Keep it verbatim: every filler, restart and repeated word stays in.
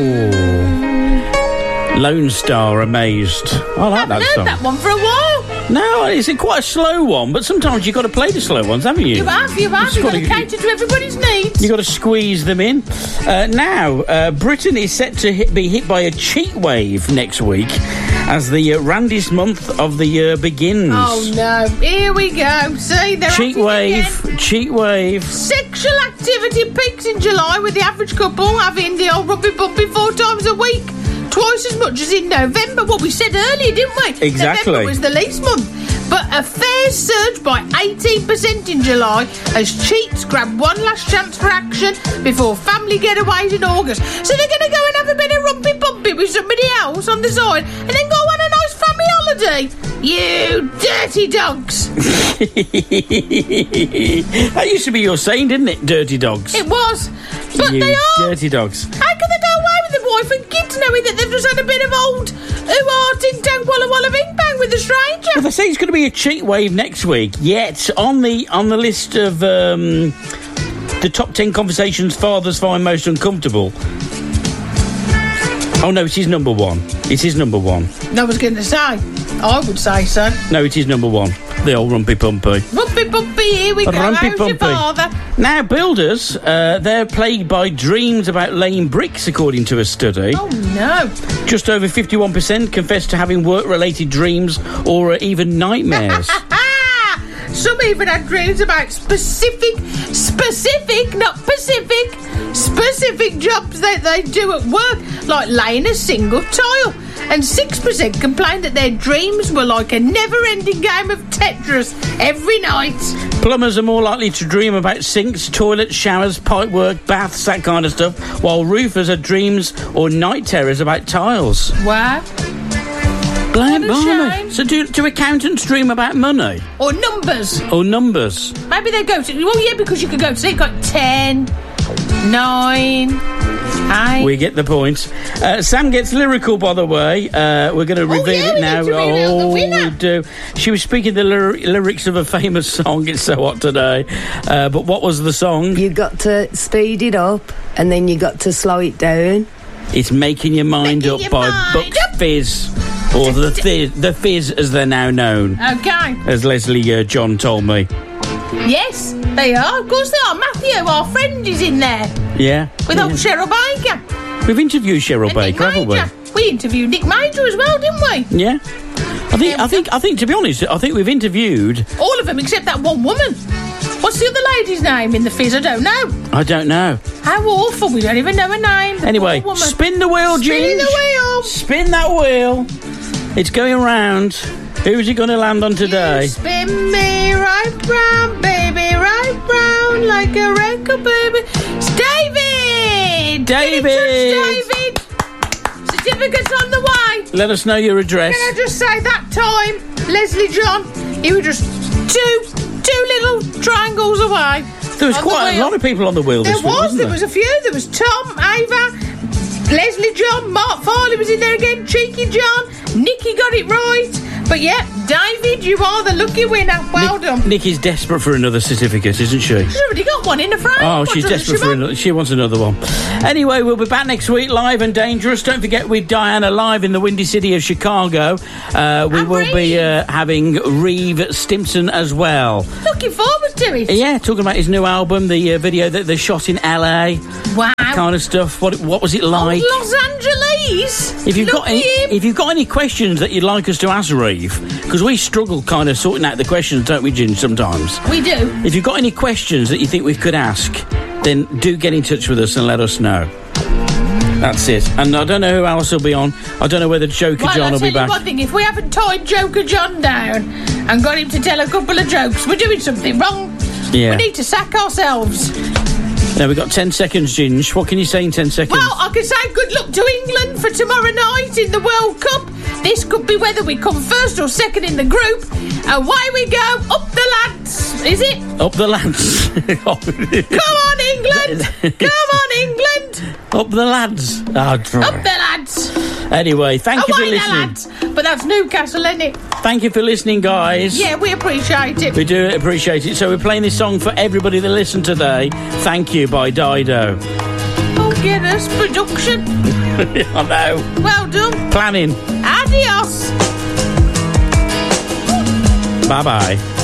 Lone Star, Amazed. I like that song. I've heard that one for a while. No, it's a quite a slow one, but sometimes you've got to play the slow ones, haven't you? You have, you have. You've got to cater to everybody's needs. You've got to squeeze them in. Uh, now, uh, Britain is set to hit, be hit by a cheat wave next week as the uh, randiest month of the year begins. Oh, no. Here we go. See, they're Cheat at it wave, again. cheat wave. Sexual activity peaks in July with the average couple having the old rubbly bumpy four times a week. Twice as much as in November. What we said earlier, didn't we? Exactly. November was the least month. But affairs surged by eighteen percent in July as cheats grab one last chance for action before family getaways in August. So they're going to go and have a bit of rumpy bumpy with somebody else on the side and then go on a nice family holiday. You dirty dogs. That used to be your saying, didn't it? Dirty dogs. It was. But you they are. dirty dogs. How can they go away with the wife and kids knowing that they've just had a bit of old ooh-ah, ting-tang, walla-walla, bing-bang with a stranger? Well, they say it's going to be a cheat wave next week, yet on the on the list of um, the top ten conversations fathers find most uncomfortable. Oh, no, it is number one. It is number one. I was going to say. I would say so. No, it is number one. The old rumpy pumpy. Rumpy pumpy, here we go. Rumpy How's your father? Now, builders, uh, they're plagued by dreams about laying bricks, according to a study. Oh, no. Just over fifty-one percent confess to having work-related dreams or uh, even nightmares. Some even had dreams about specific, specific, not Pacific, specific jobs that they do at work, like laying a single tile. And six percent complained that their dreams were like a never-ending game of Tetris every night. Plumbers are more likely to dream about sinks, toilets, showers, pipework, baths, that kind of stuff, while roofers have dreams or night terrors about tiles. Wow. Blame blimey. So do, do accountants dream about money? Or numbers. Or numbers. Maybe they go to... Well, yeah, because you could go to sleep like ten, nine... Eight. We get the point. Uh, Sam gets lyrical, by the way. Uh, we're going to reveal oh, yeah, it now. We oh, the winner. we do. She was speaking the lyr- lyrics of a famous song. It's so hot today. Uh, but what was the song? You got to speed it up, and then you got to slow it down. It's Making Your Mind Making Up your by mind Buck up. Fizz, or the Fizz, the Fizz as they're now known. Okay. As Leslie uh, John told me. Yes, they are. Of course they are. Matthew, our friend, is in there. Yeah. With yeah. old Cheryl Baker. We've interviewed Cheryl And Baker, haven't we? We interviewed Nick Major as well, didn't we? Yeah. I think, I think, I think. To be honest, I think we've interviewed all of them except that one woman. What's the other lady's name in the Fizz? I don't know. I don't know. How awful! We don't even know her name. Anyway, spin the wheel, Ginge. Spin the wheel. Spin that wheel. It's going round. Who's it going to land on today? You spin me right round, baby, right round like a record, baby. It's David. David. Get in touch, David. Certificates on the way. Let us know your address. Can I just say that time, Leslie John, you were just two, two little triangles away. There was quite a lot of people on the wheel there this week, was, wasn't there? There was a few. There was Tom, Ava, Leslie John, Mark Farley was in there again, Cheeky John, Nikki got it right. But yeah, David, you are the lucky winner. Well Nick, done. Nikki's desperate for another certificate, isn't she? She's already got one in the frame. Oh, What she's doesn't desperate she for want? another. She wants another one. Anyway, we'll be back next week, live and dangerous. Don't forget, with Diana live in the windy city of Chicago. Uh, we And will Reeve. be uh, having Reeve Stimson as well. Looking forward to it. Yeah, talking about his new album, the uh, video that they shot in L A. Wow. Kind of stuff. What what was it like? Oh, Los Angeles. If you've Look got any, at him. if you've got any questions that you'd like us to ask Reeve, because we struggle kind of sorting out the questions, don't we, Ginge, sometimes? We do. If you've got any questions that you think we could ask, then do get in touch with us and let us know. That's it. And I don't know who else will be on. I don't know whether Joker Well, John I'll will tell be you back. one thing. If we haven't tied Joker John down and got him to tell a couple of jokes, we're doing something wrong. Yeah. We need to sack ourselves. Now, we've got ten seconds, Ginge. What can you say in ten seconds? Well, I can say good luck to England for tomorrow night in the World Cup. This could be whether we come first or second in the group. Away we go. Up the lads. Is it? Up the lads. Come on, England. Come on, England. Up the lads. Oh, Up the lads. Anyway, thank you for Away the listening. lads. But that's Newcastle, isn't it? Thank you for listening, guys. Yeah, we appreciate it. We do appreciate it. So we're playing this song for everybody that listened today. Thank you by Dido. Oh, get us production. I know. Well done. Planning. Adios. Bye-bye.